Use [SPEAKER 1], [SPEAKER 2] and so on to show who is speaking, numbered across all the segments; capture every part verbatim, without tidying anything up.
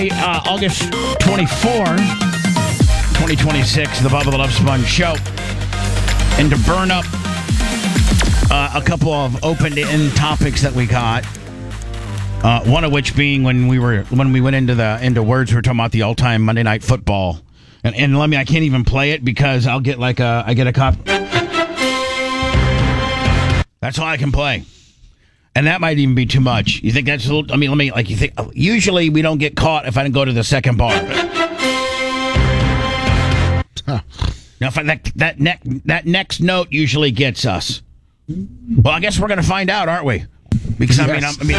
[SPEAKER 1] Uh, August twenty-fourth, twenty twenty-six, the Bubba the Love Sponge Show. And to burn up uh, a couple of open-end topics that we got, uh, one of which being when we were when we went into the into words, we were talking about the all-time Monday Night Football. And, and let me, I can't even play it because I'll get like a, I get a cop. That's all I can play. And that might even be too much. You think that's a little, I mean, let me, like, you think, usually we don't get caught if I don't go to the second bar. Huh. Now, if I, that, that, ne- that next note usually gets us. Well, I guess we're going to find out, aren't we? Because, I yes. mean,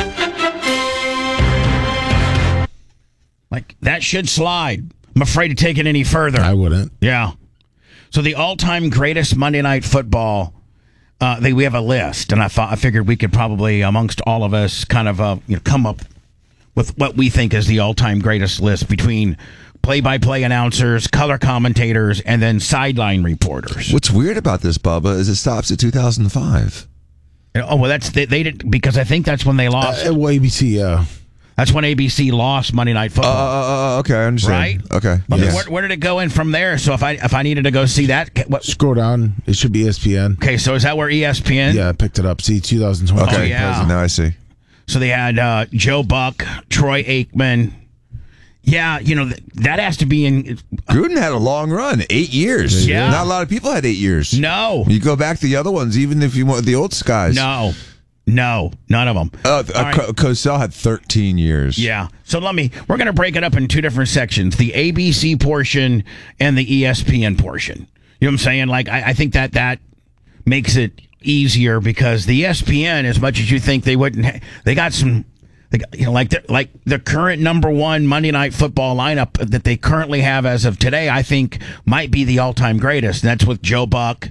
[SPEAKER 1] I mean, like, that should slide. I'm afraid to take it any further.
[SPEAKER 2] I wouldn't.
[SPEAKER 1] Yeah. So the all-time greatest Monday Night Football. Uh, they, we have a list, and I thought I figured we could probably, amongst all of us, kind of uh, you know, come up with what we think is the all-time greatest list between play-by-play announcers, color commentators, and then sideline reporters.
[SPEAKER 3] What's weird about this, Bubba, is it stops at two thousand five.
[SPEAKER 1] Oh well, that's they, they did because I think that's when they lost.
[SPEAKER 2] Uh, well, A B C, yeah.
[SPEAKER 1] That's when A B C lost Monday Night Football.
[SPEAKER 3] Uh, uh, okay, I understand.
[SPEAKER 1] Right?
[SPEAKER 3] Okay.
[SPEAKER 1] But
[SPEAKER 3] Yes.
[SPEAKER 1] where, where did it go in from there? So if I if I needed to go see that, what?
[SPEAKER 2] Scroll down. It should be E S P N.
[SPEAKER 1] Okay, so is that where E S P N?
[SPEAKER 2] Yeah, I picked it up. See, two thousand twenty.
[SPEAKER 3] Okay,
[SPEAKER 1] Oh, yeah.
[SPEAKER 3] now I see.
[SPEAKER 1] So they had uh, Joe Buck, Troy Aikman. Yeah, you know, th- that has to be in...
[SPEAKER 3] Gruden had a long run, eight years.
[SPEAKER 1] Yeah.
[SPEAKER 3] Not a lot of people had eight years.
[SPEAKER 1] No.
[SPEAKER 3] You go back to the other ones, even if you want the old guys.
[SPEAKER 1] No. No, none of them.
[SPEAKER 3] Uh, uh,
[SPEAKER 1] right.
[SPEAKER 3] Co- Cosell had thirteen years.
[SPEAKER 1] Yeah. So let me, we're going to break it up in two different sections, the A B C portion and the E S P N portion. You know what I'm saying? Like, I, I think that that makes it easier because the E S P N, as much as you think they wouldn't, ha- they got some, they got, you know, like the, like the current number one Monday Night Football lineup that they currently have as of today, I think might be the all-time greatest. That's with Joe Buck,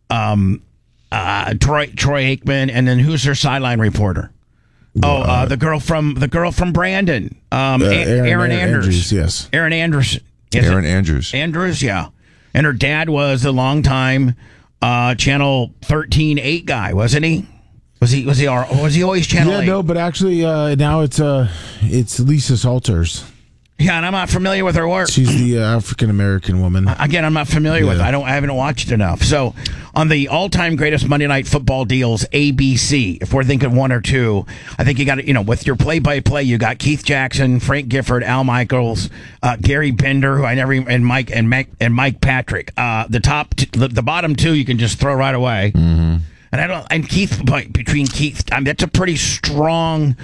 [SPEAKER 1] um, Uh, Troy Troy Aikman, and then who's their sideline reporter? Oh, uh, the girl from the girl from Brandon, um,
[SPEAKER 2] Uh,
[SPEAKER 1] A-
[SPEAKER 2] Aaron-
[SPEAKER 1] Aaron,
[SPEAKER 2] Aaron
[SPEAKER 1] Andrews.
[SPEAKER 2] Andrews, yes.
[SPEAKER 1] Aaron Andrews. Is
[SPEAKER 3] Aaron
[SPEAKER 1] it?
[SPEAKER 3] Andrews.
[SPEAKER 1] Andrews, yeah. And her dad was a longtime uh, Channel thirteen eight guy, wasn't he? Was he? Was he? Or was he always Channel
[SPEAKER 2] Yeah,
[SPEAKER 1] eight?
[SPEAKER 2] no, but actually uh, now it's uh, it's Lisa Salters.
[SPEAKER 1] Yeah, and I'm not familiar with her work.
[SPEAKER 2] She's the uh, African American woman.
[SPEAKER 1] Again, I'm not familiar with it.
[SPEAKER 2] Yeah.
[SPEAKER 1] I don't. I haven't watched enough. So, on the all-time greatest Monday Night Football deals, A B C. If we're thinking one or two, I think you got to, you know, with your play-by-play, you got Keith Jackson, Frank Gifford, Al Michaels, uh, Gary Bender, who I never, even, and Mike and Mike and Mike Patrick. Uh, the top, t- the, the bottom two, you can just throw right away. Mm-hmm. And I don't. And Keith, but between Keith, I mean, that's a pretty strong.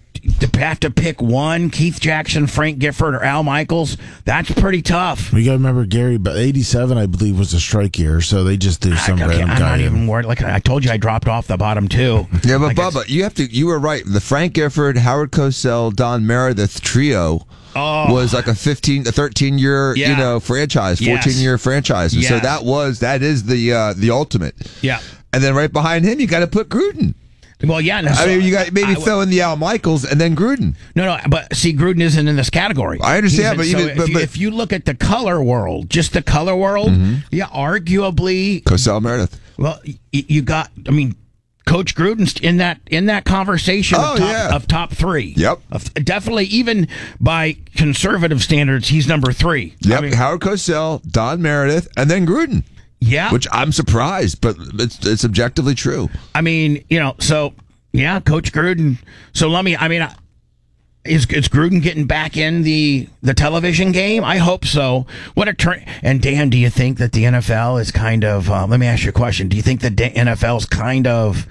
[SPEAKER 1] To have to pick one, Keith Jackson, Frank Gifford, or Al Michaels, that's pretty tough.
[SPEAKER 2] We got to remember Gary, but eighty-seven, I believe, was a strike year, so they just threw some
[SPEAKER 1] I, okay,
[SPEAKER 2] random
[SPEAKER 1] I'm
[SPEAKER 2] guy
[SPEAKER 1] not
[SPEAKER 2] in.
[SPEAKER 1] even worried. Like I told you, I dropped off the bottom two.
[SPEAKER 3] Yeah, but
[SPEAKER 1] Like
[SPEAKER 3] Bubba,
[SPEAKER 1] it's-
[SPEAKER 3] you have to. You were right. The Frank Gifford, Howard Cosell, Don Meredith trio
[SPEAKER 1] Oh.
[SPEAKER 3] was like a fifteen, a thirteen year,
[SPEAKER 1] Yeah.
[SPEAKER 3] you know, franchise,
[SPEAKER 1] Yes.
[SPEAKER 3] fourteen year franchise. And So
[SPEAKER 1] Yes.
[SPEAKER 3] that was that is the uh, the ultimate.
[SPEAKER 1] Yeah.
[SPEAKER 3] And then right behind him, you got to put Gruden.
[SPEAKER 1] Well, yeah. No,
[SPEAKER 3] I
[SPEAKER 1] so
[SPEAKER 3] mean, you got maybe
[SPEAKER 1] I-
[SPEAKER 3] throw in the Al Michaels and then Gruden.
[SPEAKER 1] No, no, but see, Gruden isn't in this category.
[SPEAKER 3] I understand,
[SPEAKER 1] He's
[SPEAKER 3] but
[SPEAKER 1] in-
[SPEAKER 3] even-
[SPEAKER 1] so
[SPEAKER 3] but-
[SPEAKER 1] if, you,
[SPEAKER 3] but-
[SPEAKER 1] if you look at the color world, just the color world, yeah, arguably,
[SPEAKER 3] Cosell, Meredith.
[SPEAKER 1] well, y- you got. I mean, Coach Gruden's in that in that conversation
[SPEAKER 3] Oh,
[SPEAKER 1] of, top,
[SPEAKER 3] yeah.
[SPEAKER 1] of top three.
[SPEAKER 3] Yep.
[SPEAKER 1] Of, definitely, even by conservative standards, he's number three.
[SPEAKER 3] Yep,
[SPEAKER 1] I mean,
[SPEAKER 3] Howard Cosell, Don Meredith, and then Gruden.
[SPEAKER 1] yeah.
[SPEAKER 3] Which I'm surprised, but it's it's objectively true.
[SPEAKER 1] I mean, you know, so yeah, Coach Gruden. So let me. I mean, is is Gruden getting back in the the television game? I hope so. What a turn! And Dan, do you think that the N F L is kind of? Uh, let me ask you a question. Do you think the N F L is kind of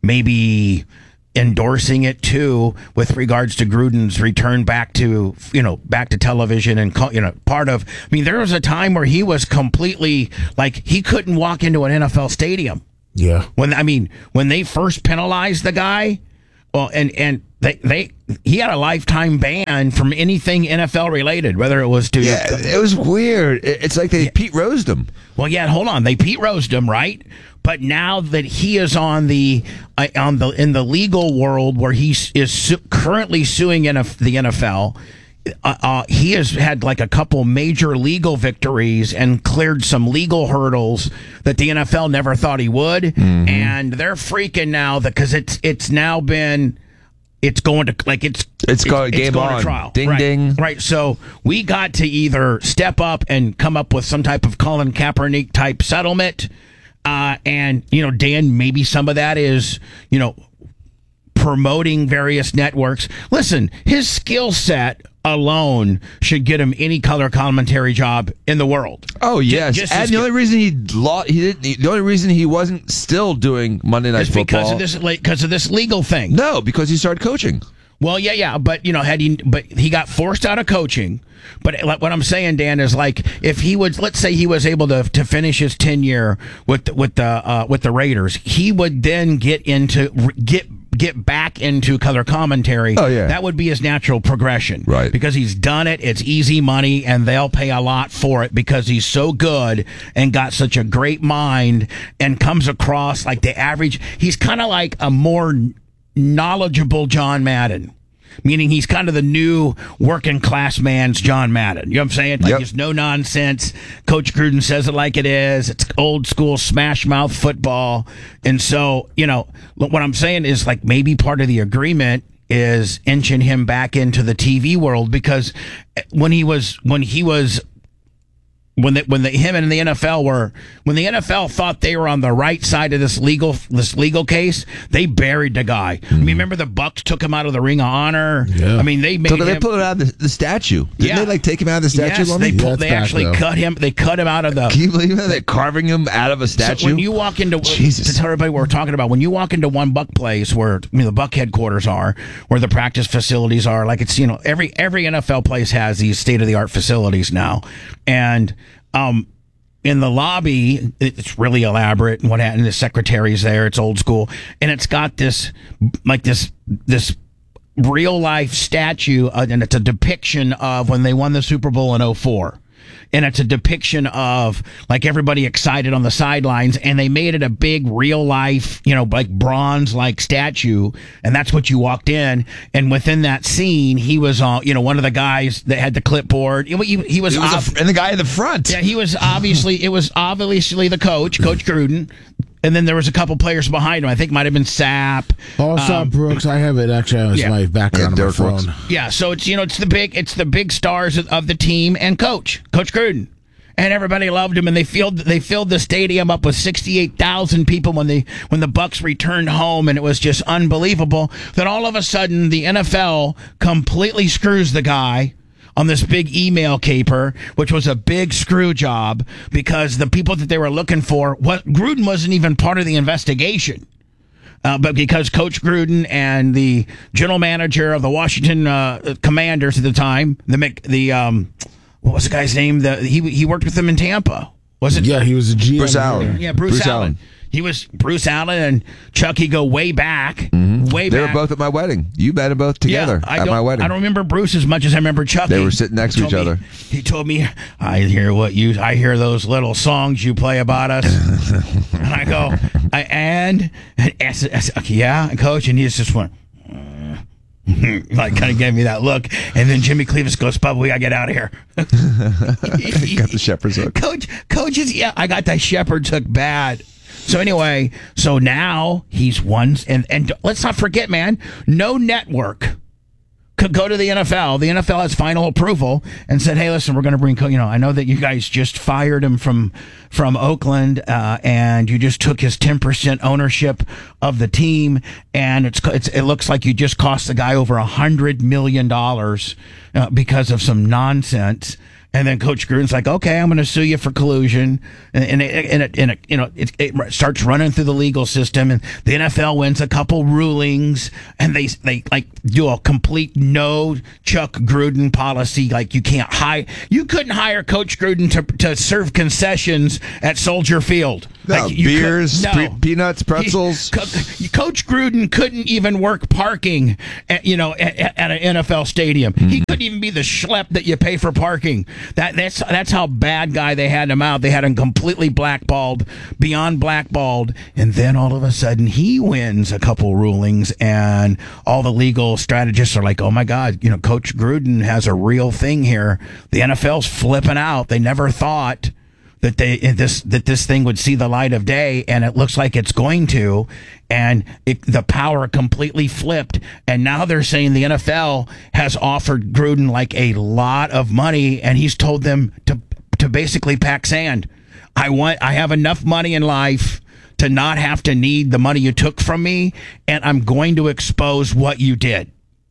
[SPEAKER 1] maybe endorsing it too, with regards to Gruden's return back to, you know, back to television and, you know, part of, I mean, there was a time where he was completely, like, he couldn't walk into an N F L stadium.
[SPEAKER 2] Yeah.
[SPEAKER 1] When, I mean, when they first penalized the guy, well, and, and they, they, he had a lifetime ban from anything N F L related, whether it was to,
[SPEAKER 3] Yeah, it was weird. It- It's like they Pete Rosed him.
[SPEAKER 1] well, yeah, hold on. They Pete Rosed him, right? But now that he is on the uh, on the in the legal world where he is su- currently suing N F- the N F L, uh, uh, he has had like a couple major legal victories and cleared some legal hurdles that the N F L never thought he would, and they're freaking now because it's it's now been. It's going to like it's
[SPEAKER 3] It's called
[SPEAKER 1] it's
[SPEAKER 3] game
[SPEAKER 1] going
[SPEAKER 3] on.
[SPEAKER 1] to trial.
[SPEAKER 3] Ding
[SPEAKER 1] right.
[SPEAKER 3] ding.
[SPEAKER 1] Right. So we got to either step up and come up with some type of Colin Kaepernick type settlement, uh, and you know, Dan, maybe some of that is you know promoting various networks. Listen, his skill set alone should get him any color commentary job in the world.
[SPEAKER 3] Oh yes,
[SPEAKER 1] just
[SPEAKER 3] and
[SPEAKER 1] as
[SPEAKER 3] the
[SPEAKER 1] good-
[SPEAKER 3] only reason he lost, he didn't. The only reason he wasn't still doing Monday Night
[SPEAKER 1] It's
[SPEAKER 3] Football
[SPEAKER 1] because of this because of this legal thing.
[SPEAKER 3] No, because he started coaching.
[SPEAKER 1] Well, yeah, yeah, but you know, had he, but he got forced out of coaching. But like, what I'm saying, Dan, is like if he would, let's say he was able to to finish his tenure with the, with the uh, with the Raiders, he would then get into get get back into color commentary.
[SPEAKER 3] Oh, yeah.
[SPEAKER 1] That would be his natural progression,
[SPEAKER 3] Right?
[SPEAKER 1] Because he's done it. It's easy money, and they'll pay a lot for it because he's so good and got such a great mind and comes across like the average. He's kind of like a more knowledgeable John Madden, meaning he's kind of the new working class man's John Madden. You know what I'm saying? Like,
[SPEAKER 3] Yep.
[SPEAKER 1] it's no nonsense. Coach Gruden says it like it is. It's old school smash mouth football. And so, you know, what I'm saying is like maybe part of the agreement is inching him back into the T V world, because when he was when he was when the, when the him and the N F L were when the N F L thought they were on the right side of this legal this legal case, they buried the guy. I mean, remember the Bucks took him out of the Ring of Honor.
[SPEAKER 2] Yeah.
[SPEAKER 1] I mean, they made
[SPEAKER 3] So
[SPEAKER 1] him,
[SPEAKER 3] they pulled it out of the, the statue. Didn't
[SPEAKER 1] Yeah.
[SPEAKER 3] they like take him out of the statue?
[SPEAKER 1] Yes,
[SPEAKER 3] Lummy?
[SPEAKER 1] they
[SPEAKER 2] Yeah,
[SPEAKER 1] pulled,
[SPEAKER 2] it's
[SPEAKER 1] they
[SPEAKER 2] back,
[SPEAKER 1] actually
[SPEAKER 2] though.
[SPEAKER 1] cut him. They cut him out of the.
[SPEAKER 3] Can you believe that? They're carving him out of a statue.
[SPEAKER 1] So when you walk into
[SPEAKER 3] Jesus.
[SPEAKER 1] to tell everybody what we're talking about, when you walk into one Buck place where you know, the Buck headquarters are, where the practice facilities are, like it's you know every every N F L place has these state of the art facilities now, and um. In the lobby, it's really elaborate, and what happened? The secretary's there. It's old school, and it's got this, like this, this real life statue, uh, and it's a depiction of when they won the Super Bowl in oh four. And it's a depiction of like everybody excited on the sidelines, and they made it a big real life, you know, like bronze like statue, and that's what you walked in. And within that scene, he was, uh, you know, one of the guys that had the clipboard. He, he, he was,
[SPEAKER 3] It was
[SPEAKER 1] ob-
[SPEAKER 3] a, and the guy in the front.
[SPEAKER 1] yeah, he was obviously it was obviously the coach, Coach Gruden, and then there was a couple players behind him. I think it might have been Sapp.
[SPEAKER 2] Oh, Sapp
[SPEAKER 1] Um,
[SPEAKER 2] Brooks. I have it actually as
[SPEAKER 1] yeah.
[SPEAKER 2] my background
[SPEAKER 3] Yeah,
[SPEAKER 2] on my
[SPEAKER 3] Derek Brooks.
[SPEAKER 2] phone.
[SPEAKER 1] Yeah, so it's you know it's the big it's the big stars of, of the team and coach Coach Gruden, and everybody loved him, and they filled they filled the stadium up with sixty-eight thousand people when they when the Bucks returned home, and it was just unbelievable. Then all of a sudden the N F L completely screws the guy on this big email caper, which was a big screw job because the people that they were looking for, what Gruden wasn't even part of the investigation. Uh, but because Coach Gruden and the general manager of the Washington uh, Commanders at the time, the Mc- the um, what was the guy's name? The he he worked with them in Tampa. Was it?
[SPEAKER 2] Yeah, he was a G M.
[SPEAKER 3] Bruce Allen.
[SPEAKER 1] Yeah, Bruce,
[SPEAKER 3] Bruce
[SPEAKER 1] Allen.
[SPEAKER 3] Allen.
[SPEAKER 1] He was Bruce Allen and Chucky go way back, way
[SPEAKER 3] They
[SPEAKER 1] back.
[SPEAKER 3] were both at my wedding. You met them both together
[SPEAKER 1] yeah, I
[SPEAKER 3] at
[SPEAKER 1] don't,
[SPEAKER 3] my wedding.
[SPEAKER 1] I don't remember Bruce as much as I remember Chucky.
[SPEAKER 3] They were sitting next
[SPEAKER 1] He
[SPEAKER 3] to each
[SPEAKER 1] told me-
[SPEAKER 3] other.
[SPEAKER 1] He told me, "I hear what you, I hear those little songs you play about us," and I go, I, "And, and I said, I said, okay, yeah, Coach," and he just went. "Uh," like kind of gave me that look, and then Jimmy Cleavis goes, "Bubba, we gotta get out of here."
[SPEAKER 3] Got the shepherd's hook.
[SPEAKER 1] Coach, coaches, yeah, I got that shepherd's hook bad. So anyway, so now he's one, and and let's not forget, man, no network could go to the N F L. The N F L has final approval and said, "Hey, listen, we're going to bring, Co- you know, I know that you guys just fired him from from Oakland, uh, and you just took his ten percent ownership of the team, and it's, it's it looks like you just cost the guy over a hundred million dollars uh, because of some nonsense." And then Coach Gruden's like, "Okay, I'm going to sue you for collusion," and and it, and it, and it you know it, it starts running through the legal system, and the N F L wins a couple rulings, and they they like do a complete no Chuck Gruden policy, like you can't hire, you couldn't hire Coach Gruden to to serve concessions at Soldier Field.
[SPEAKER 3] No,
[SPEAKER 1] Like, you could-
[SPEAKER 3] beers,
[SPEAKER 1] no.
[SPEAKER 3] pre- peanuts, pretzels.
[SPEAKER 1] He- Co- Coach Gruden couldn't even work parking, at, you know, at, at an N F L stadium. He couldn't even be the schlep that you pay for parking. That that's that's how bad guy they had him out. They had him completely blackballed, beyond blackballed, and then all of a sudden he wins a couple rulings, and all the legal strategists are like, "Oh my God, you know, Coach Gruden has a real thing here." The N F L's flipping out. They never thought that they this that this thing would see the light of day, and it looks like it's going to, and it, the power completely flipped, and now they're saying the N F L has offered Gruden like a lot of money, and he's told them to to basically pack sand. I want I have enough money in life to not have to need the money you took from me, and I'm going to expose what you did.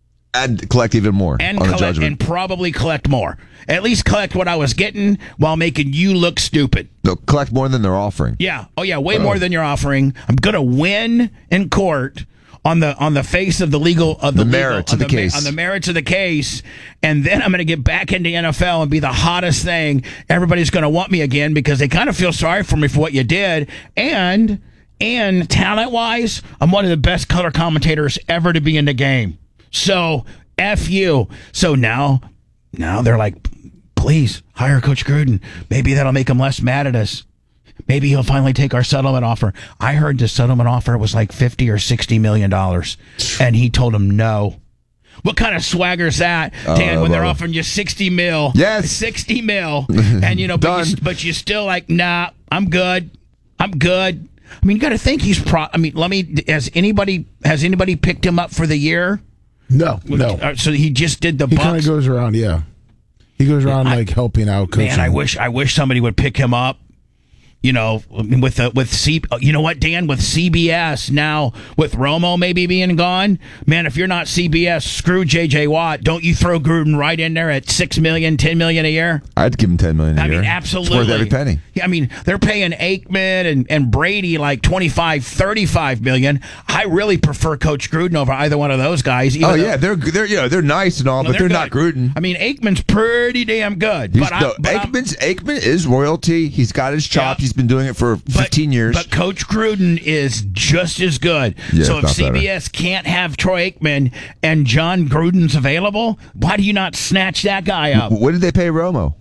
[SPEAKER 3] And collect even more
[SPEAKER 1] And
[SPEAKER 3] on the
[SPEAKER 1] collect,
[SPEAKER 3] judgment.
[SPEAKER 1] and probably collect more. At least collect what I was getting while making you look stupid.
[SPEAKER 3] No, collect more than they're offering.
[SPEAKER 1] Yeah. Oh yeah, way more than you're offering. I'm gonna win in court on the on the face of the legal of the,
[SPEAKER 3] The
[SPEAKER 1] legal,
[SPEAKER 3] merits
[SPEAKER 1] on
[SPEAKER 3] of the
[SPEAKER 1] ma-
[SPEAKER 3] case.
[SPEAKER 1] on the merits of the case, and then I'm gonna get back into N F L and be the hottest thing. Everybody's gonna want me again because they kind of feel sorry for me for what you did, and and talent wise, I'm one of the best color commentators ever to be in the game. So F you. So now, now they're like, please hire Coach Gruden. Maybe that'll make him less mad at us. Maybe he'll finally take our settlement offer. I heard the settlement offer was like fifty or sixty million dollars, and he told him no. What kind of swagger is that, Dan?
[SPEAKER 3] Uh,
[SPEAKER 1] when they're
[SPEAKER 3] well,
[SPEAKER 1] offering you sixty mil,
[SPEAKER 3] Yes.
[SPEAKER 1] sixty mil, and you know, but, you,
[SPEAKER 3] Done.
[SPEAKER 1] but you're still like, nah, I'm good, I'm good. I mean, you got to think he's pro. I mean, let me. Has anybody has anybody picked him up for the year?
[SPEAKER 2] No, no.
[SPEAKER 1] Uh, So he just did the
[SPEAKER 2] He kind
[SPEAKER 1] Bucks.
[SPEAKER 2] of goes around, yeah. He goes around
[SPEAKER 1] I-
[SPEAKER 2] like helping out coaching.
[SPEAKER 1] Man, I wish I wish somebody would pick him up. You know, with the with C, you know what, Dan, with C B S now, with Romo maybe being gone, man, if you're not C B S, screw J J Watt. Don't you throw Gruden right in there at six million, ten million a year?
[SPEAKER 3] I'd give him ten million a
[SPEAKER 1] I
[SPEAKER 3] year.
[SPEAKER 1] mean, absolutely.
[SPEAKER 3] It's worth every penny.
[SPEAKER 1] Yeah, I mean, they're paying Aikman and, and Brady like twenty-five, thirty-five million. I really prefer Coach Gruden over either one of those guys. even
[SPEAKER 3] Oh
[SPEAKER 1] though-
[SPEAKER 3] yeah, they're they're you know they're nice and all,
[SPEAKER 1] No,
[SPEAKER 3] but they're, not
[SPEAKER 1] good.
[SPEAKER 3] Gruden.
[SPEAKER 1] I mean, Aikman's pretty damn good.
[SPEAKER 3] He's,
[SPEAKER 1] But,
[SPEAKER 3] no,
[SPEAKER 1] I, but I'm-
[SPEAKER 3] Aikman's Aikman is royalty. He's got his chops.
[SPEAKER 1] Yeah.
[SPEAKER 3] He's been doing it for
[SPEAKER 1] But-
[SPEAKER 3] fifteen years.
[SPEAKER 1] But Coach Gruden is just as good.
[SPEAKER 3] Yeah,
[SPEAKER 1] so
[SPEAKER 3] if
[SPEAKER 1] if
[SPEAKER 3] not
[SPEAKER 1] C B S can't have Troy Aikman and John Gruden's available, why do you not snatch that guy up?
[SPEAKER 3] What did they pay Romo?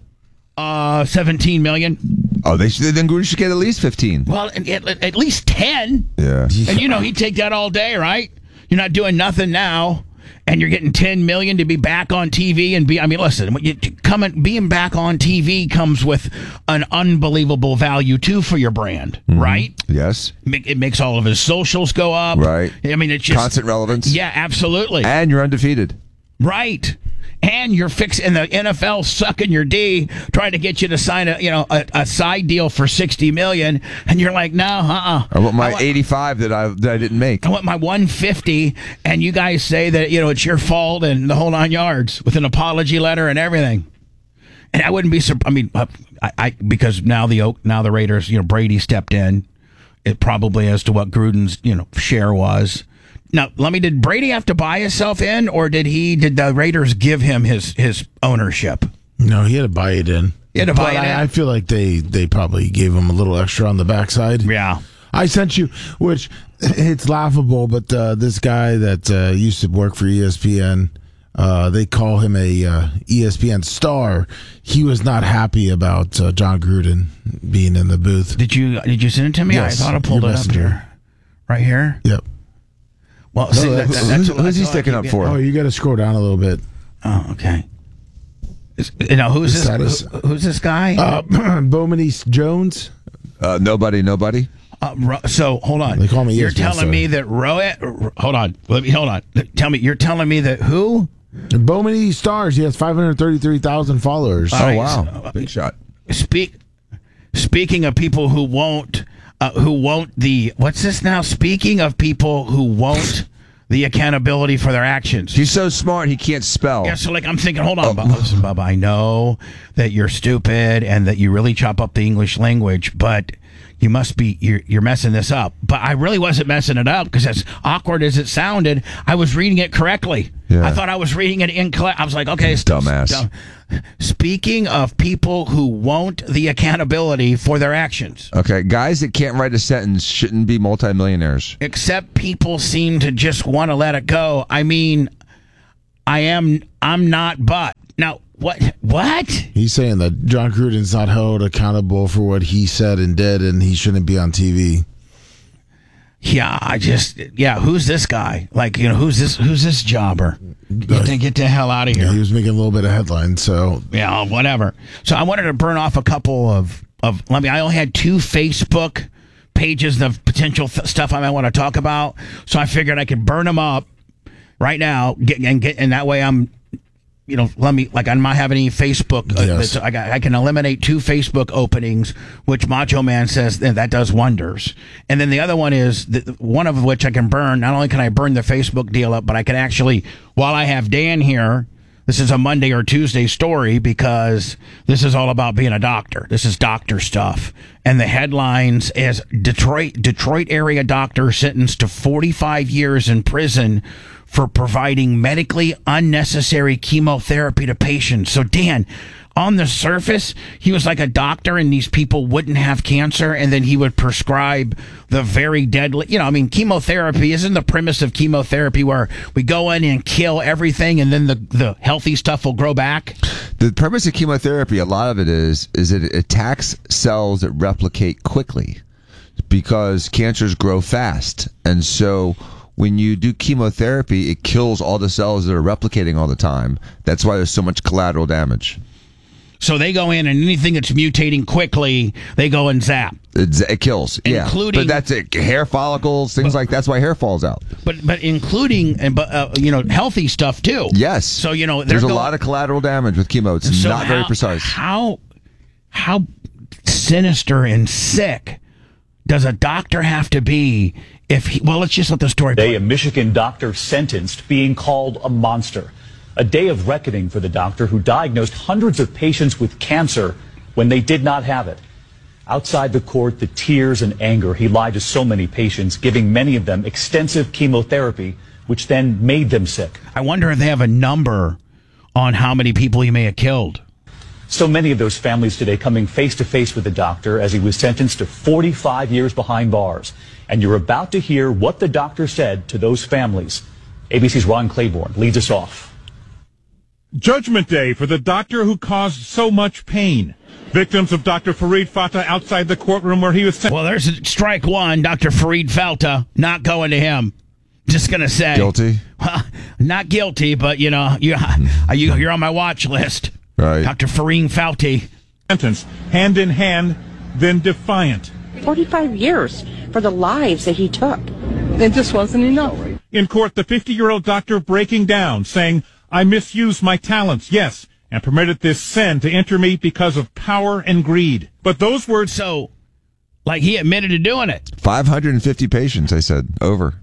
[SPEAKER 1] Uh, seventeen million.
[SPEAKER 3] Oh, they should, then Gruden should get at least fifteen.
[SPEAKER 1] Well, at, at, at least ten.
[SPEAKER 3] Yeah.
[SPEAKER 1] And you know he'd take that all day, right? You're not doing nothing now, and you're getting ten million to be back on T V and be. I mean, listen, when you coming being back on T V comes with an unbelievable value too for your brand, right?
[SPEAKER 3] Yes.
[SPEAKER 1] Make- It makes all of his socials go up,
[SPEAKER 3] Right.
[SPEAKER 1] I mean, it's just
[SPEAKER 3] Constant relevance.
[SPEAKER 1] Yeah, absolutely,
[SPEAKER 3] And you're undefeated.
[SPEAKER 1] right. And you're fixing the N F L sucking your D, trying to get you to sign a you know a, a side deal for sixty million, and you're like, no, uh, uh
[SPEAKER 3] I want my
[SPEAKER 1] I want-
[SPEAKER 3] eighty-five that I that I didn't make.
[SPEAKER 1] I want my one fifty, and you guys say that you know it's your fault and the whole nine yards with an apology letter and everything. And I wouldn't be surprised. I mean, uh, I, I because now the Oak, now the Raiders, you know, Brady stepped in. It probably as to what Gruden's you know share was. Now, let me. Did Brady have to buy himself in, or did he? Did the Raiders give him his his ownership?
[SPEAKER 2] No, he had to buy it in.
[SPEAKER 1] He had to buy
[SPEAKER 2] But
[SPEAKER 1] it in?
[SPEAKER 2] I, I feel like they, they probably gave him a little extra on the backside.
[SPEAKER 1] Yeah.
[SPEAKER 2] I sent you, which it's laughable, but uh, this guy that uh, used to work for E S P N, uh, they call him a uh, E S P N star. He was not happy about uh, John Gruden being in the booth.
[SPEAKER 1] Did you did you send it to me?
[SPEAKER 2] Yes,
[SPEAKER 1] I thought I pulled
[SPEAKER 2] your
[SPEAKER 1] it up
[SPEAKER 2] messenger.
[SPEAKER 1] here, right here.
[SPEAKER 2] Yep.
[SPEAKER 1] Well, see, that,
[SPEAKER 3] who's-
[SPEAKER 1] that, that's,
[SPEAKER 3] who's he
[SPEAKER 1] that's all I
[SPEAKER 3] sticking
[SPEAKER 1] keep
[SPEAKER 3] up
[SPEAKER 1] getting-
[SPEAKER 3] for?
[SPEAKER 2] Oh, you got to scroll down a little bit.
[SPEAKER 1] Oh, okay. Is, now, who's
[SPEAKER 2] His
[SPEAKER 1] this?
[SPEAKER 2] status.
[SPEAKER 1] Who, who's this guy?
[SPEAKER 2] Uh, Bowman East Jones.
[SPEAKER 3] Uh, nobody, nobody.
[SPEAKER 1] Uh, Ro- so hold on.
[SPEAKER 2] They call me
[SPEAKER 1] You're
[SPEAKER 2] E S P N
[SPEAKER 1] telling me
[SPEAKER 2] star.
[SPEAKER 1] that Roe? Hold on. Let me hold on. Tell me. You're telling me that who?
[SPEAKER 2] Bowman East Stars. He has five hundred thirty-three thousand followers.
[SPEAKER 1] All
[SPEAKER 3] Oh
[SPEAKER 1] right,
[SPEAKER 3] wow,
[SPEAKER 1] so-
[SPEAKER 3] big shot.
[SPEAKER 1] Speak. Speaking of people who won't, uh, who won't the what's this now? Speaking of people who won't the accountability for their actions.
[SPEAKER 3] He's so smart he can't spell.
[SPEAKER 1] Yeah, so like I'm thinking, hold on, Bob. Listen, Bubba, I know that you're stupid and that you really chop up the English language, but you must be you're you're messing this up. But I really wasn't messing it up because as awkward as it sounded, I was reading it correctly.
[SPEAKER 3] Yeah.
[SPEAKER 1] I thought I was reading it incorrect. I was like, okay, it's
[SPEAKER 3] Dumbass.
[SPEAKER 1] dumb. Speaking of people who won't the accountability for their actions.
[SPEAKER 3] Okay, guys that can't write a sentence shouldn't be multimillionaires.
[SPEAKER 1] Except people seem to just want to let it go. I mean, I am I'm not but. Now, what what?
[SPEAKER 2] He's saying that John Gruden's not held accountable for what he said and did, and he shouldn't be on T V.
[SPEAKER 1] Yeah, I just yeah, who's this guy? Like, you know, who's this who's this jobber? Get the, get the hell out of
[SPEAKER 2] Yeah,
[SPEAKER 1] here.
[SPEAKER 2] he was making a little bit of headlines, so
[SPEAKER 1] Yeah, whatever. So I wanted to burn off a couple of of. Let me. I only had two Facebook pages of potential th- stuff I might want to talk about, so I figured I could burn them up right now, get, and get, and that way I'm. You know, let me like I might have any Facebook. Uh,
[SPEAKER 2] Yes.
[SPEAKER 1] I, got, I can eliminate two Facebook openings, which Macho Man says that, that does wonders. And then the other one is the, one of which I can burn. Not only can I burn the Facebook deal up, but I can actually, while I have Dan here, this is a Monday or Tuesday story because this is all about being a doctor. This is doctor stuff. And the headlines is Detroit Detroit area doctor sentenced to forty-five years in prison for providing medically unnecessary chemotherapy to patients. So, Dan, on the surface, he was like a doctor and these people wouldn't have cancer, and then he would prescribe the very deadly, you know, I mean, chemotherapy, isn't the premise of chemotherapy where we go in and kill everything and then the, the healthy stuff will grow back?
[SPEAKER 3] The purpose of chemotherapy, a lot of it is, is that it attacks cells that replicate quickly because cancers grow fast. And so when you do chemotherapy, it kills all the cells that are replicating all the time. That's why there's so much collateral damage.
[SPEAKER 1] So they go in and anything that's mutating quickly, they go and zap.
[SPEAKER 3] It, it kills,
[SPEAKER 1] Including-
[SPEAKER 3] yeah. But that's it. Hair follicles, things like that's why hair falls out.
[SPEAKER 1] But but including and but uh, you know healthy stuff too.
[SPEAKER 3] Yes.
[SPEAKER 1] So you know
[SPEAKER 3] there's a
[SPEAKER 1] go-
[SPEAKER 3] lot of collateral damage with chemo. It's
[SPEAKER 1] so
[SPEAKER 3] not very
[SPEAKER 1] how-
[SPEAKER 3] precise.
[SPEAKER 1] How how sinister and sick does a doctor have to be if he, well, let's just let the story
[SPEAKER 4] Today,
[SPEAKER 1] play.
[SPEAKER 4] a Michigan doctor sentenced, being called a monster. A day of reckoning for the doctor who diagnosed hundreds of patients with cancer when they did not have it. Outside the court, the tears and anger. He lied to so many patients, giving many of them extensive chemotherapy, which then made them sick.
[SPEAKER 1] I wonder if they have a number on how many people he may have killed.
[SPEAKER 4] So many of those families today coming face to face with the doctor as he was sentenced to forty-five years behind bars. And you're about to hear what the doctor said to those families. A B C's Ron Claiborne leads us off.
[SPEAKER 5] Judgment Day for the doctor who caused so much pain. Victims of Doctor Fareed Fatah outside the courtroom where he was sentenced.
[SPEAKER 1] Well, there's a strike one. Doctor Fareed Falta, not going to him. Just gonna say
[SPEAKER 3] Guilty?
[SPEAKER 1] Well, not guilty, but you know you you you're on my watch list.
[SPEAKER 3] Right.
[SPEAKER 1] Doctor Fareed Falti.
[SPEAKER 5] Sentence, hand in hand, then defiant.
[SPEAKER 6] forty-five years for the lives that he took.
[SPEAKER 7] It just wasn't enough.
[SPEAKER 5] In court, the fifty-year-old doctor breaking down, saying, I misused my talents, yes, and permitted this sin to enter me because of power and greed. But those words...
[SPEAKER 1] So, like he admitted to doing it.
[SPEAKER 3] five hundred fifty patients, I said, over.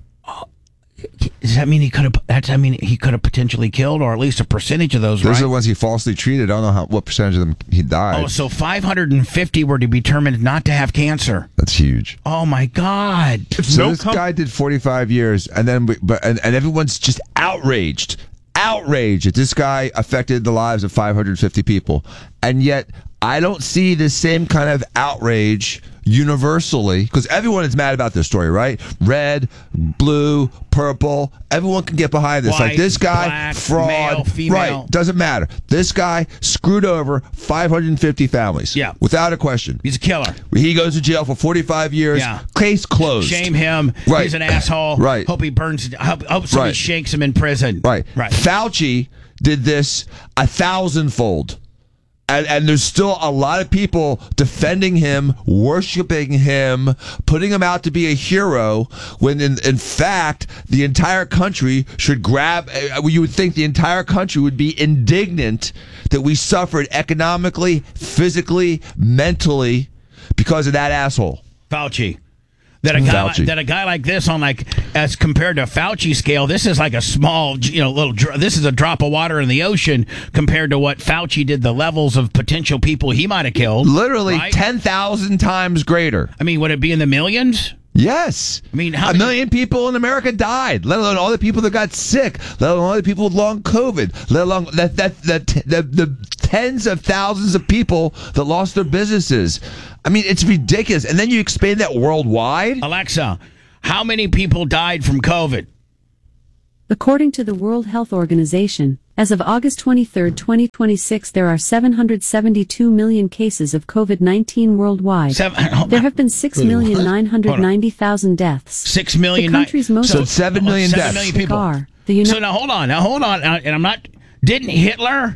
[SPEAKER 1] Does that mean he could have? That's I mean he could have potentially killed, or at least a percentage of those.
[SPEAKER 3] Those
[SPEAKER 1] right?
[SPEAKER 3] are the ones he falsely treated. I don't know how, what percentage of them he died.
[SPEAKER 1] Oh, so five hundred fifty were to be determined not to have cancer.
[SPEAKER 3] That's huge.
[SPEAKER 1] Oh my God!
[SPEAKER 3] So
[SPEAKER 5] no
[SPEAKER 3] this
[SPEAKER 5] com-
[SPEAKER 3] guy did forty-five years, and then we, but and, and everyone's just outraged, outraged that this guy affected the lives of five hundred fifty people, and yet I don't see the same kind of outrage universally, because everyone is mad about this story, right? Red, blue, purple, everyone can get behind this.
[SPEAKER 1] White,
[SPEAKER 3] like this guy,
[SPEAKER 1] black,
[SPEAKER 3] fraud,
[SPEAKER 1] male, female.
[SPEAKER 3] right? Doesn't matter. This guy screwed over five hundred fifty families,
[SPEAKER 1] Yeah.
[SPEAKER 3] without a question.
[SPEAKER 1] He's a killer.
[SPEAKER 3] He goes to jail for forty-five years.
[SPEAKER 1] Yeah.
[SPEAKER 3] Case closed.
[SPEAKER 1] Shame him.
[SPEAKER 3] Right.
[SPEAKER 1] He's an asshole.
[SPEAKER 3] Right.
[SPEAKER 1] Hope he burns. Hope, hope somebody
[SPEAKER 3] Right.
[SPEAKER 1] shanks him in prison.
[SPEAKER 3] Right.
[SPEAKER 1] Right.
[SPEAKER 3] Fauci did this a thousandfold. And, and there's still a lot of people defending him, worshiping him, putting him out to be a hero, when in, in fact, the entire country should grab, uh, you would think the entire country would be indignant that we suffered economically, physically, mentally because of that asshole.
[SPEAKER 1] Fauci. That a guy
[SPEAKER 3] Fauci.
[SPEAKER 1] like, that a guy like this on like as compared to Fauci scale, this is like a small, you know, little. dr- This is a drop of water in the ocean compared to what Fauci did. The levels of potential people he might have killed,
[SPEAKER 3] Literally
[SPEAKER 1] right?
[SPEAKER 3] ten thousand times greater.
[SPEAKER 1] I mean, would it be in the millions?
[SPEAKER 3] Yes.
[SPEAKER 1] I mean, how
[SPEAKER 3] a
[SPEAKER 1] many-
[SPEAKER 3] million people in America died, let alone all the people that got sick, let alone all the people with long COVID, let alone that that that the, the tens of thousands of people that lost their businesses. I mean, it's ridiculous. And then you expand that worldwide.
[SPEAKER 1] Alexa, how many people died from COVID?
[SPEAKER 8] According to the World Health Organization, as of August twenty-third, twenty twenty-six, there are seven hundred seventy-two million cases of COVID nineteen worldwide.
[SPEAKER 1] Seven, hold
[SPEAKER 8] There
[SPEAKER 1] on.
[SPEAKER 8] have been six million nine hundred ninety thousand deaths.
[SPEAKER 1] Six million.
[SPEAKER 8] The country's most-
[SPEAKER 3] So seven million
[SPEAKER 1] seven
[SPEAKER 3] deaths.
[SPEAKER 1] million people.
[SPEAKER 8] Qatar, the Uni-
[SPEAKER 1] So now hold on, now hold on, uh, and I'm not. Didn't Hitler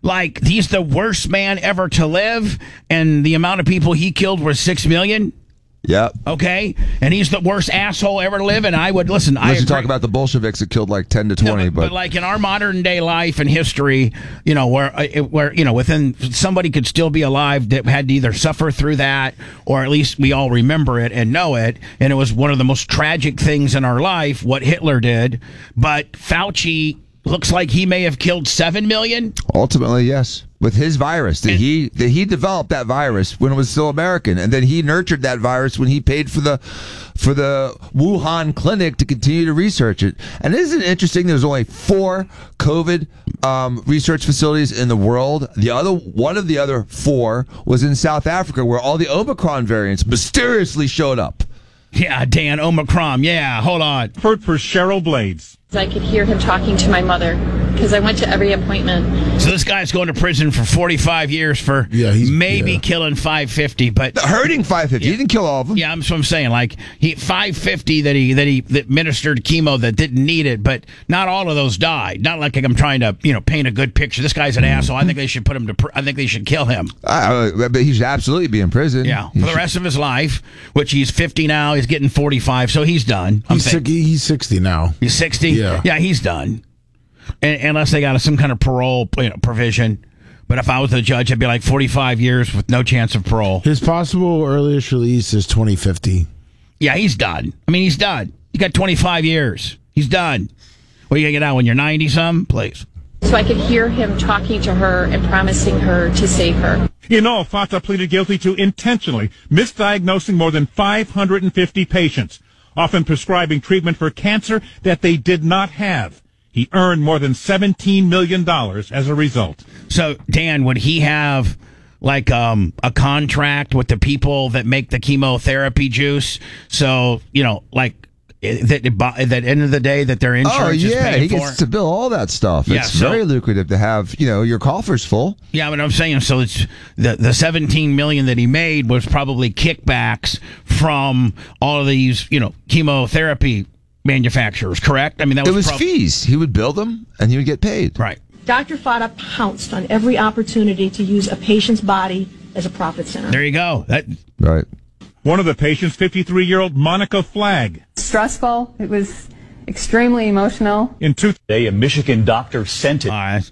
[SPEAKER 1] Like, he's the worst man ever to live, and the amount of people he killed was six million.
[SPEAKER 3] Yep.
[SPEAKER 1] Okay, and he's the worst asshole ever to live. And I would listen.
[SPEAKER 3] Unless
[SPEAKER 1] I
[SPEAKER 3] you talk about the Bolsheviks that killed like ten to twenty,
[SPEAKER 1] no, but,
[SPEAKER 3] but,
[SPEAKER 1] but like in our modern day life and history, you know, where uh, where you know, within somebody could still be alive that had to either suffer through that, or at least we all remember it and know it. And it was one of the most tragic things in our life what Hitler did. But Fauci looks like he may have killed seven million.
[SPEAKER 3] ultimately, yes. With his virus, that he that he developed that virus when it was still American, and then he nurtured that virus when he paid for the for the Wuhan clinic to continue to research it. And isn't it interesting? There's only four COVID um, research facilities in the world. The other one of the other four was in South Africa, where all the Omicron variants mysteriously showed up.
[SPEAKER 1] Yeah, Dan, Omicron. Yeah, hold on.
[SPEAKER 5] For, for Cheryl Blades.
[SPEAKER 9] I could hear him talking to my mother because I went to every appointment.
[SPEAKER 1] So this guy's going to prison for forty-five years for
[SPEAKER 2] Yeah, he's-
[SPEAKER 1] maybe
[SPEAKER 2] yeah.
[SPEAKER 1] killing five fifty, but
[SPEAKER 3] Hurting five fifty. He didn't kill all of them.
[SPEAKER 1] yeah, I'm, so I'm saying like he five fifty that he that he that administered chemo that didn't need it, but not all of those died. Not like I'm trying to you know paint a good picture. This guy's an asshole. I think they should put him to. Pr- I think they should kill him.
[SPEAKER 3] Uh, but he should absolutely be in prison.
[SPEAKER 1] Yeah,
[SPEAKER 3] He
[SPEAKER 1] for the
[SPEAKER 3] should-
[SPEAKER 1] rest of his life, which he's fifty now. He's getting forty-five, so he's done. I'm
[SPEAKER 2] He's,
[SPEAKER 1] saying-
[SPEAKER 2] sick, he's sixty now.
[SPEAKER 1] He's sixty.
[SPEAKER 2] Yeah.
[SPEAKER 1] yeah, he's done. And, unless they got some kind of parole you know, provision. But if I was the judge, I'd be like forty-five years with no chance of parole.
[SPEAKER 2] His possible earliest release is twenty fifty.
[SPEAKER 1] Yeah, he's done. I mean, he's done. He got twenty-five years. He's done. What, you going to get out when you're ninety some? Please.
[SPEAKER 9] So I could hear him talking to her and promising her to save her.
[SPEAKER 5] In all, Fata pleaded guilty to intentionally misdiagnosing more than five hundred fifty patients, often prescribing treatment for cancer that they did not have. He earned more than seventeen million dollars as a result.
[SPEAKER 1] So, Dan, would he have like um, a contract with the people that make the chemotherapy juice? So, you know, like that at the end of the day that their insurance
[SPEAKER 3] Oh
[SPEAKER 1] is
[SPEAKER 3] yeah,
[SPEAKER 1] paid
[SPEAKER 3] he
[SPEAKER 1] for?
[SPEAKER 3] gets to bill all that stuff.
[SPEAKER 1] Yeah,
[SPEAKER 3] It's
[SPEAKER 1] so-
[SPEAKER 3] very lucrative to have, you know, your coffers full.
[SPEAKER 1] Yeah, but I'm saying so. It's the the seventeen million that he made was probably kickbacks from all of these, you know, chemotherapy manufacturers. Correct? I mean, that
[SPEAKER 3] It
[SPEAKER 1] was,
[SPEAKER 3] was
[SPEAKER 1] prob-
[SPEAKER 3] fees. He would bill them, and he would get paid.
[SPEAKER 1] right.
[SPEAKER 10] Doctor Fata pounced on every opportunity to use a patient's body as a profit center.
[SPEAKER 1] There you go. That
[SPEAKER 3] Right.
[SPEAKER 5] One of the patients, fifty-three-year-old Monica Flagg.
[SPEAKER 7] Stressful. It was extremely emotional.
[SPEAKER 5] In two
[SPEAKER 4] Today, a Michigan doctor sentenced.
[SPEAKER 1] all right.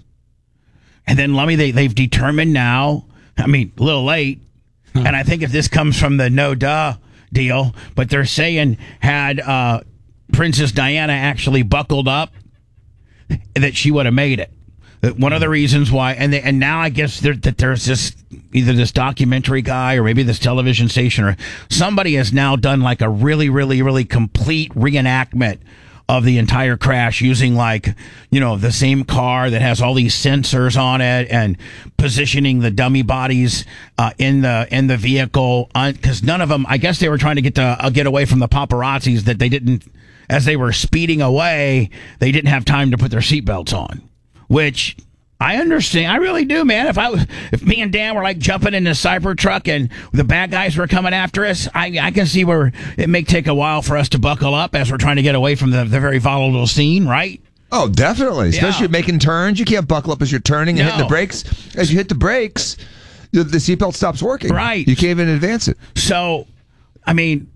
[SPEAKER 1] And then Lummy, they they've determined now. I mean, a little late, and I think if this comes from the no duh deal, but they're saying had uh, Princess Diana actually buckled up, that she would have made it. That one of the reasons why, and they, and now I guess there, that there's this either this documentary guy or maybe this television station or somebody has now done like a really, really, really complete reenactment of the entire crash using like, you know, the same car that has all these sensors on it and positioning the dummy bodies uh, in the in the vehicle because none of them, I guess they were trying to get to uh, get away from the paparazzis that they didn't, as they were speeding away, they didn't have time to put their seatbelts on, which I understand. I really do, man. If I was, if me and Dan were like jumping in the Cybertruck and the bad guys were coming after us, I, I can see where it may take a while for us to buckle up as we're trying to get away from the, the very volatile scene, right?
[SPEAKER 3] Oh, definitely. Especially
[SPEAKER 1] Yeah.
[SPEAKER 3] making turns. You can't buckle up as you're turning and hitting
[SPEAKER 1] No.
[SPEAKER 3] the brakes. As you hit the brakes, the, the seatbelt stops working.
[SPEAKER 1] Right.
[SPEAKER 3] You can't even advance it.
[SPEAKER 1] So, I mean,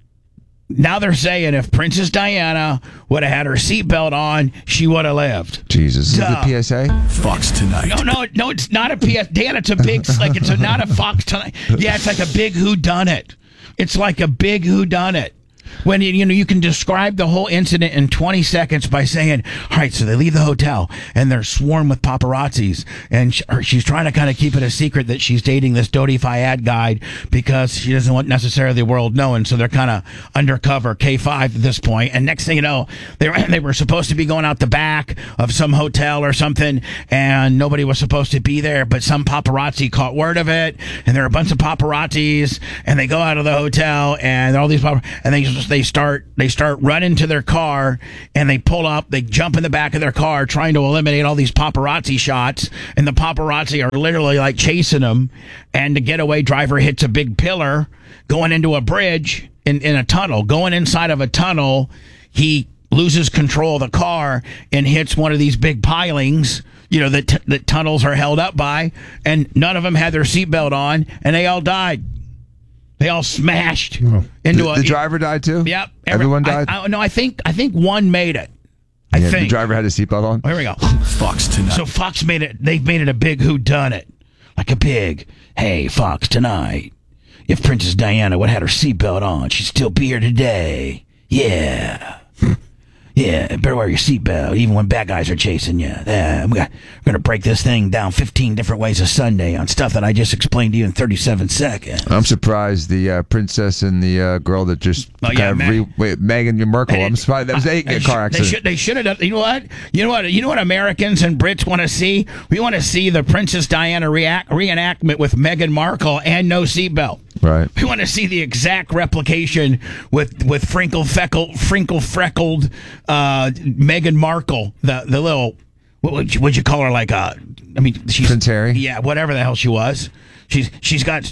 [SPEAKER 1] now they're saying if Princess Diana would have had her seatbelt on, she would have lived.
[SPEAKER 3] Jesus. Is it
[SPEAKER 1] Duh.
[SPEAKER 3] the P S A?
[SPEAKER 11] Fox Tonight.
[SPEAKER 1] No, no, no, it's not a P S. Dan, it's a big, like, it's a, not a Fox Tonight. Yeah, it's like a big whodunit. It's like a big whodunit. When, you know, you can describe the whole incident in twenty seconds by saying, all right, so they leave the hotel and they're swarmed with paparazzis. And she, or she's trying to kind of keep it a secret that she's dating this Dodi Fayad guy because she doesn't want necessarily the world knowing. So they're kind of undercover K five at this point. And next thing you know, they were, they were supposed to be going out the back of some hotel or something and nobody was supposed to be there. But some paparazzi caught word of it. And there are a bunch of paparazzis and they go out of the hotel and all these paparazzis, and they just they start they start running to their car and they pull up, they jump in the back of their car trying to eliminate all these paparazzi shots, and the paparazzi are literally like chasing them, and the getaway driver hits a big pillar going into a bridge in, in a tunnel, going inside of a tunnel. He loses control of the car and hits one of these big pilings you know, that t- that tunnels are held up by, and none of them had their seatbelt on, and they all died. They all smashed
[SPEAKER 2] Oh.
[SPEAKER 1] into
[SPEAKER 3] the,
[SPEAKER 1] a.
[SPEAKER 3] the driver died too?
[SPEAKER 1] Yep.
[SPEAKER 3] Everyone died?
[SPEAKER 1] I, I, no, I think I think one made it. I
[SPEAKER 3] yeah,
[SPEAKER 1] think
[SPEAKER 3] the driver had his seatbelt on?
[SPEAKER 1] Here we go.
[SPEAKER 11] Fox Tonight.
[SPEAKER 1] So Fox made it. They've made it a big whodunit, like a big. Hey, Fox Tonight. If Princess Diana would have had her seatbelt on, she'd still be here today. Yeah. Yeah, better wear your seatbelt, even when bad guys are chasing you. Yeah, we're going to break this thing down fifteen different ways of Sunday on stuff that I just explained to you in thirty-seven seconds.
[SPEAKER 3] I'm surprised the uh, princess and the uh, girl that just
[SPEAKER 1] Oh,
[SPEAKER 3] kind
[SPEAKER 1] yeah,
[SPEAKER 3] of
[SPEAKER 1] Meg-
[SPEAKER 3] re- wait, Meghan Markle. I'm surprised that was a, a car
[SPEAKER 1] They
[SPEAKER 3] accident.
[SPEAKER 1] should, they should have done. You know what? You know what? You know what? Americans and Brits want to see. We want to see the Princess Diana react, reenactment with Meghan Markle and no seatbelt.
[SPEAKER 3] Right.
[SPEAKER 1] We want to see the exact replication with with frinkle feckle frinkle freckled uh, Meghan Markle, the the little what would you, would you call her, like a I mean she's
[SPEAKER 3] Prince Harry?
[SPEAKER 1] Yeah, whatever the hell she was. She's she's got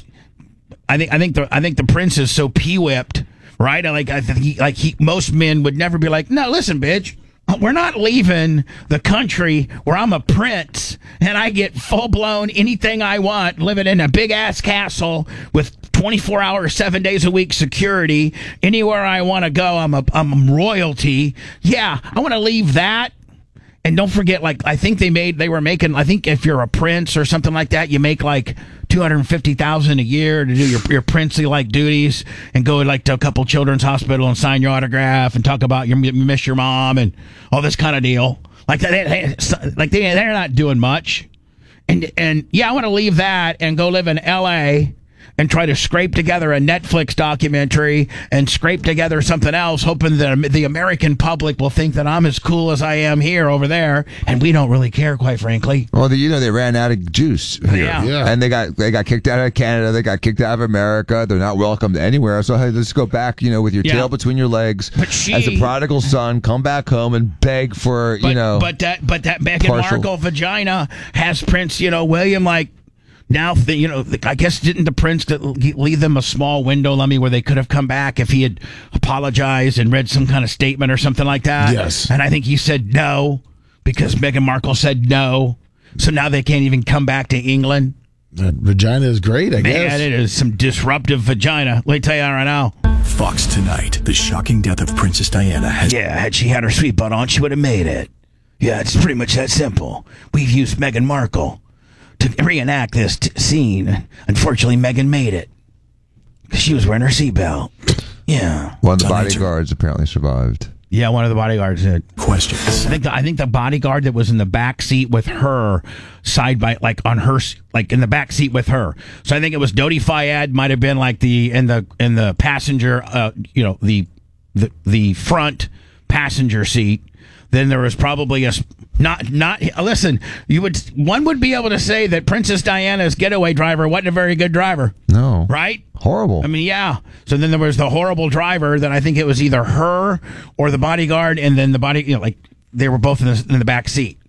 [SPEAKER 1] I think I think the I think the prince is so pee whipped, right? Like I think he, like he most men would never be like, no, listen, bitch. We're not leaving the country where I'm a prince and I get full blown anything I want, living in a big ass castle with twenty-four hours, seven days a week security. Anywhere I want to go, I'm a I'm royalty. Yeah, I want to leave that. And don't forget, like I think they made they were making. I think if you're a prince or something like that, you make like two hundred fifty thousand a year to do your your princely like duties and go like to a couple children's hospital and sign your autograph and talk about your you miss your mom and all this kind of deal. Like that, they, like they they're not doing much. And and yeah, I want to leave that and go live in L A and try to scrape together a Netflix documentary and scrape together something else, hoping that the American public will think that I'm as cool as I am here over there, and we don't really care, quite frankly.
[SPEAKER 3] Well, the, you know, they ran out of juice here.
[SPEAKER 1] Yeah.
[SPEAKER 2] Yeah.
[SPEAKER 3] And they got they got kicked out of Canada. They got kicked out of America. They're not welcomed anywhere. So, hey, let's go back, you know, with your
[SPEAKER 1] Yeah.
[SPEAKER 3] tail between your legs.
[SPEAKER 1] But she-
[SPEAKER 3] as a prodigal son, come back home and beg for,
[SPEAKER 1] But,
[SPEAKER 3] you know.
[SPEAKER 1] but that but that Meghan
[SPEAKER 3] partial-
[SPEAKER 1] Markle vagina has Prince, you know, William, like, now, the, you know, I guess didn't the prince leave them a small window, Lummy, where they could have come back if he had apologized and read some kind of statement or something like that?
[SPEAKER 2] Yes.
[SPEAKER 1] And I think he said no because Meghan Markle said no. So now they can't even come back to England.
[SPEAKER 2] That vagina is great, I
[SPEAKER 1] Man,
[SPEAKER 2] guess.
[SPEAKER 1] it is some disruptive vagina. Let me tell you right now.
[SPEAKER 11] Fox Tonight. The shocking death of Princess Diana has.
[SPEAKER 1] Yeah, had she had her seatbelt on, she would have made it. Yeah, it's pretty much that simple. We've used Meghan Markle to reenact this t- scene. Unfortunately, Meghan made it because she was wearing her seatbelt. Yeah.
[SPEAKER 3] One of the
[SPEAKER 11] Unanswered.
[SPEAKER 3] bodyguards apparently survived.
[SPEAKER 1] Yeah, one of the bodyguards did.
[SPEAKER 11] Questions.
[SPEAKER 1] I think the, I think the bodyguard that was in the back seat with her, side by like on her s- like in the back seat with her. So I think it was Dodi Fayed might have been like the in the in the passenger, uh, you know, the the the front passenger seat. Then there was probably a s- not not listen. You would one would be able to say that Princess Diana's getaway driver wasn't a very good driver,
[SPEAKER 3] No.
[SPEAKER 1] right?
[SPEAKER 3] Horrible.
[SPEAKER 1] I mean, yeah. So then there was the horrible driver. Then I think it was either her or the bodyguard, and then the body, you know, like they were both in the in the back seat.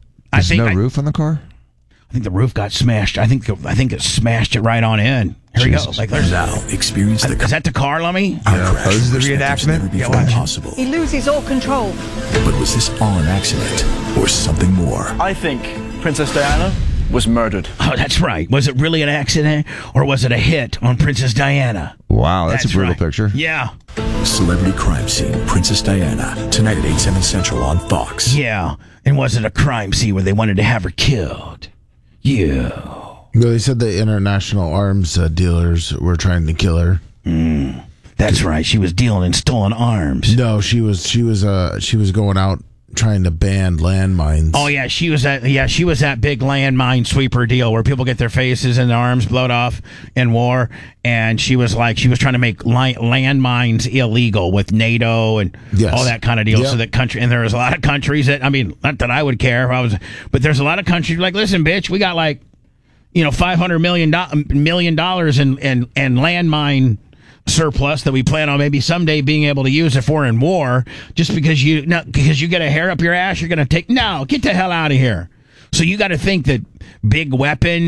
[SPEAKER 1] I
[SPEAKER 3] There's
[SPEAKER 1] think
[SPEAKER 3] no
[SPEAKER 1] I,
[SPEAKER 3] roof on the car?
[SPEAKER 1] I think the roof got smashed. I think I think it smashed it right on in. Here we go.
[SPEAKER 3] Jesus.
[SPEAKER 1] Like there's
[SPEAKER 11] Now, experience the
[SPEAKER 1] is that the car, Lummy?
[SPEAKER 11] car crash
[SPEAKER 3] Oh, this is the
[SPEAKER 11] from perspectives
[SPEAKER 3] reenactment?
[SPEAKER 11] never
[SPEAKER 1] Yeah,
[SPEAKER 11] before
[SPEAKER 1] watch.
[SPEAKER 11] possible.
[SPEAKER 12] He loses all control.
[SPEAKER 11] But was this all an accident or something more?
[SPEAKER 13] I think Princess Diana was murdered.
[SPEAKER 1] Oh, that's right. Was it really an accident or was it a hit on Princess Diana?
[SPEAKER 3] Wow, that's, a brutal
[SPEAKER 1] right.
[SPEAKER 3] picture.
[SPEAKER 1] Yeah,
[SPEAKER 11] Celebrity crime scene, Princess Diana. Tonight at eight, seven Central on Fox.
[SPEAKER 1] yeah. And was it a crime scene where they wanted to have her killed? Yeah.
[SPEAKER 2] Well, they said the international arms uh, dealers were trying to kill her.
[SPEAKER 1] Mm, that's right. She was dealing in stolen arms.
[SPEAKER 2] No, she was she was uh she was going out trying to ban landmines.
[SPEAKER 1] Oh yeah, she was that. Yeah, she was that big landmine sweeper deal where people get their faces and their arms blowed off in war, and she was like, she was trying to make li- landmines illegal with NATO and
[SPEAKER 2] Yes.
[SPEAKER 1] all that kind of deal.
[SPEAKER 2] Yep.
[SPEAKER 1] So that country, and there was a lot of countries that, I mean, not that I would care if I was, but there's a lot of countries like, listen, bitch, we got like, you know, five hundred million do- million dollars in in and landmine surplus that we plan on maybe someday being able to use if we're in war. Just because you no, because you get a hair up your ass, you're going to take no, get the hell out of here. So you got to think that big weapon